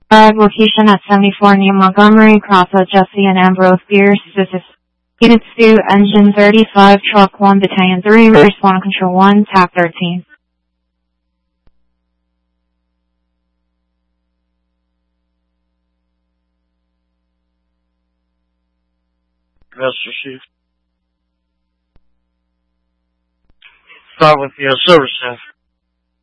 Location at 74 New Montgomery Crossroad, Jesse and Ambrose Pierce. This is Unit 2, Engine 35, Truck 1, Battalion 3, Respond Control 1, TAC 13. That's received. Start with your service staff.